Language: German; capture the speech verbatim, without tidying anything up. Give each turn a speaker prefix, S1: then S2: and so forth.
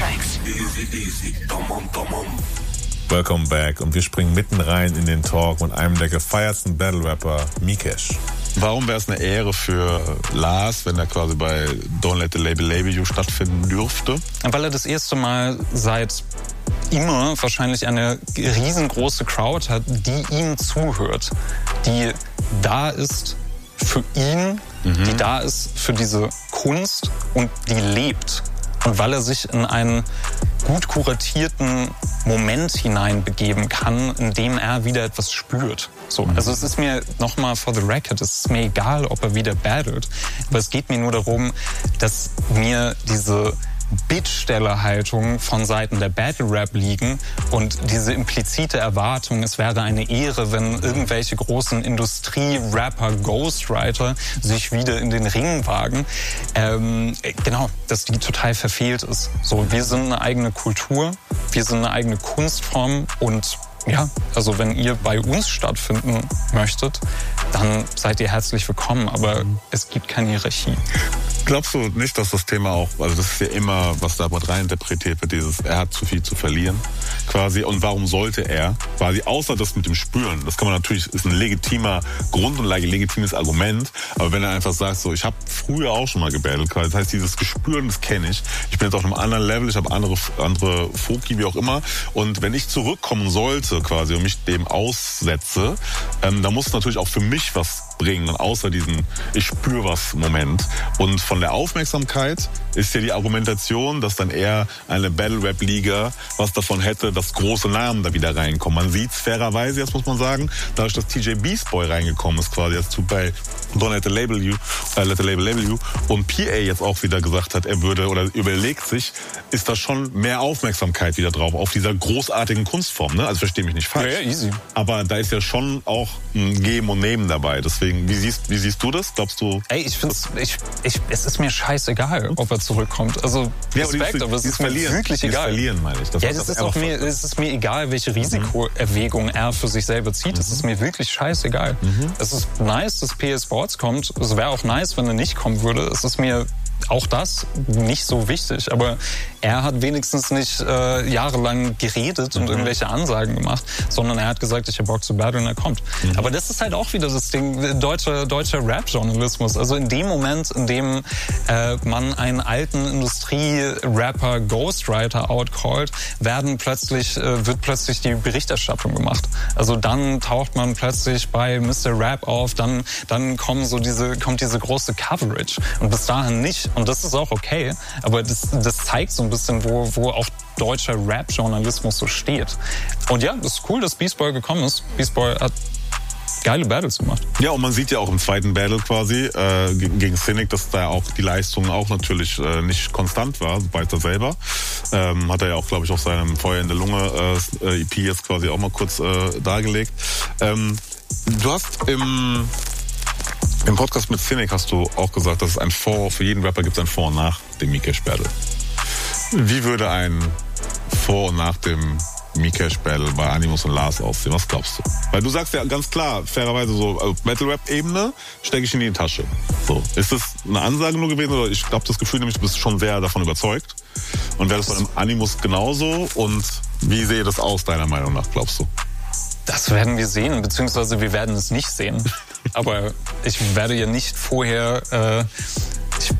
S1: tracks.
S2: Easy, easy, tamam, tamam.
S3: Welcome back und wir springen mitten rein in den Talk mit einem der gefeiertsten Battle-Rapper, Mikesh.
S4: Warum wäre es eine Ehre für Lars, wenn er quasi bei Don't Let the Label Label You stattfinden dürfte?
S5: Weil er das erste Mal seit immer wahrscheinlich eine riesengroße Crowd hat, die ihm zuhört, die da ist für ihn, mhm. die da ist für diese Kunst und die lebt. Und weil er sich in einen gut kuratierten Moment hineinbegeben kann, in dem er wieder etwas spürt. So, also es ist mir nochmal for the record, es ist mir egal, ob er wieder battelt, aber es geht mir nur darum, dass mir diese Bittstellerhaltung von Seiten der Battle-Rap-Ligen und diese implizite Erwartung, es wäre eine Ehre, wenn irgendwelche großen Industrie-Rapper, Ghostwriter sich wieder in den Ring wagen, ähm, genau, dass die total verfehlt ist. So, wir sind eine eigene Kultur, wir sind eine eigene Kunstform und ja, also wenn ihr bei uns stattfinden möchtet, dann seid ihr herzlich willkommen, aber es gibt keine Hierarchie.
S4: Glaubst du nicht, dass das Thema auch, also das ist ja immer, was da rein interpretiert wird, dieses, er hat zu viel zu verlieren, quasi, und warum sollte er, quasi, außer das mit dem Spüren, das kann man natürlich, ist ein legitimer Grund und ein legitimes Argument, aber wenn er einfach sagt, so, ich habe früher auch schon mal gebattelt, quasi, das heißt, dieses Gespüren, das kenne ich, ich bin jetzt auf einem anderen Level, ich habe andere, andere Foki, wie auch immer, und wenn ich zurückkommen sollte, quasi, und mich dem aussetze, ähm, dann muss es natürlich auch für mich was bringen, und außer diesen ich spüre was Moment. Und von der Aufmerksamkeit ist ja die Argumentation, dass dann eher eine Battle-Rap-Liga was davon hätte, dass große Namen da wieder reinkommen. Man sieht es fairerweise, jetzt muss man sagen, dadurch, dass T J Beast Boy reingekommen ist, quasi jetzt bei Don't Let the Label You, äh, Let the Label Label You, und P A jetzt auch wieder gesagt hat, er würde oder überlegt sich, ist da schon mehr Aufmerksamkeit wieder drauf, auf dieser großartigen Kunstform, ne? Also verstehe mich nicht falsch.
S5: Ja, ja, easy.
S4: Aber da ist ja schon auch ein Geben und Nehmen dabei. Deswegen, wie siehst, wie siehst du das? Glaubst du?
S5: Ey, ich find's, ich, ich, es ist mir scheißegal, ob er zurückkommt. Also,
S4: ja,
S5: Respekt,
S4: aber,
S5: aber es ist mir wirklich egal.
S4: Verlieren, meine ich. Das
S5: ja, das ist auch mir, es ist mir egal, welche Risikoerwägung er für sich selber zieht. Es mhm. ist mir wirklich scheißegal. Mhm. Es ist nice, dass P S Sports kommt. Es wäre auch nice, wenn er nicht kommen würde. Es ist mir auch das nicht so wichtig, aber er hat wenigstens nicht äh, jahrelang geredet und mhm. irgendwelche Ansagen gemacht, sondern er hat gesagt, ich habe Bock zu battlen, er kommt. Mhm. Aber das ist halt auch wieder das Ding, deutscher, deutscher Rap-Journalismus. Also in dem Moment, in dem äh, man einen alten Industrie-Rapper Ghostwriter outcallt, werden plötzlich, äh, wird plötzlich die Berichterstattung gemacht. Also dann taucht man plötzlich bei Mister Rap auf, dann, dann kommen so diese, kommt diese große Coverage. Und bis dahin nicht. Und das ist auch okay, aber das, das zeigt so ein bisschen, wo, wo auch deutscher Rap-Journalismus so steht. Und ja, das ist cool, dass Beast Boy gekommen ist. Beast Boy hat geile Battles gemacht.
S4: Ja, und man sieht ja auch im zweiten Battle quasi äh, gegen Cynic, dass da auch die Leistung auch natürlich äh, nicht konstant war, weiß er selber. Ähm, hat er ja auch, glaube ich, auf seinem Feuer in der Lunge äh, E P jetzt quasi auch mal kurz äh, dargelegt. Ähm, du hast im Im Podcast mit Cynic hast du auch gesagt, dass es ein Vor, für jeden Rapper gibt es ein Vor und Nach dem Mikesh Battle. Wie würde ein Vor und Nach dem Mikesh Battle bei Animus und Lars aussehen? Was glaubst du? Weil du sagst ja ganz klar, fairerweise so, also Battle-Rap-Ebene stecke ich in die Tasche. So. Ist das eine Ansage nur gewesen oder ich habe das Gefühl, nämlich du bist schon sehr davon überzeugt? Und wäre das bei einem Animus genauso? Und wie sehe das aus, deiner Meinung nach, glaubst du?
S5: Das werden wir sehen, beziehungsweise wir werden es nicht sehen. Aber ich werde ja nicht vorher äh,